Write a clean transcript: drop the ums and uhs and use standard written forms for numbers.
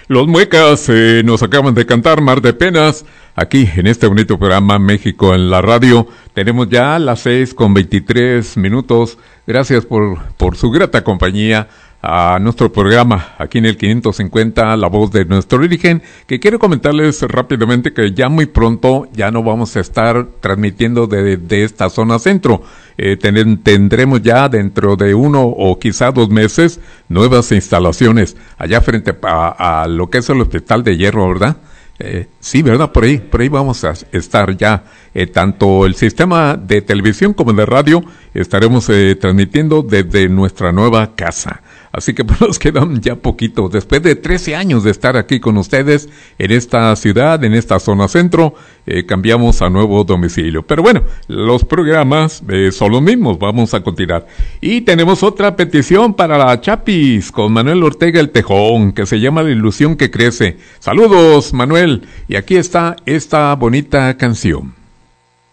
Los Muecas nos acaban de cantar Mar de Penas. Aquí en este bonito programa México en la radio. Tenemos ya las 6:23. Gracias por su grata compañía a nuestro programa aquí en el 550, La Voz de Nuestro Origen, que quiero comentarles rápidamente que ya muy pronto ya no vamos a estar transmitiendo de esta zona centro. Tendremos ya dentro de 1 o quizá 2 meses nuevas instalaciones allá frente a lo que es el Hospital de Hierro, ¿verdad? Sí, ¿verdad? Por ahí vamos a estar ya. Tanto el sistema de televisión como de radio estaremos transmitiendo desde nuestra nueva casa. Así que pues nos quedan ya poquito. Después de 13 años de estar aquí con ustedes en esta ciudad, en esta zona centro, cambiamos a nuevo domicilio. Pero bueno, los programas son los mismos. Vamos a continuar. Y tenemos otra petición para la Chapis con Manuel Ortega el Tejón, que se llama La Ilusión que Crece. Saludos, Manuel. Y aquí está esta bonita canción.